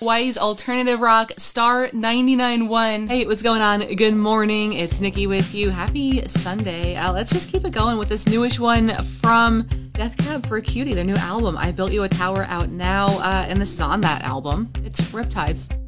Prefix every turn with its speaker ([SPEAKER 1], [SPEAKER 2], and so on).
[SPEAKER 1] Hawaii's alternative rock, Star 99.1. Hey, what's going on? Good morning. It's Nikki with you. Happy Sunday. Let's just keep it going with this newish one from Death Cab for Cutie, their new album, I Built You a Tower, out now, and this is on that album. It's Riptides.